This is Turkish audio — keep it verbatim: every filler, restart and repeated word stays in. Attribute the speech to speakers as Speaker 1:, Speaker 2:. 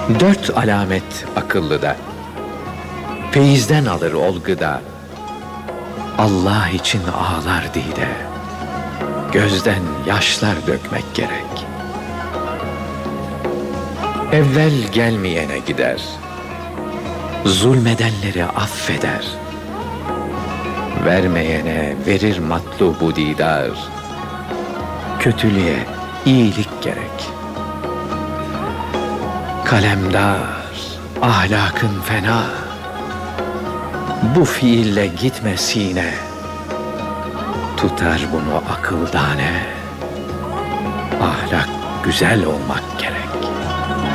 Speaker 1: Dört alamet akıllıda, feyizden alır olgıda. Allah için ağlar dide, gözden yaşlar dökmek gerek. Evvel gelmeyene gider, zulmedenleri affeder. Vermeyene verir matlubu didar, kötülüğe iyilik gerek. Kalemdar, ahlakın fena, bu fiille gitme sine, tutar bunu akıl dane, ahlak güzel olmak gerek.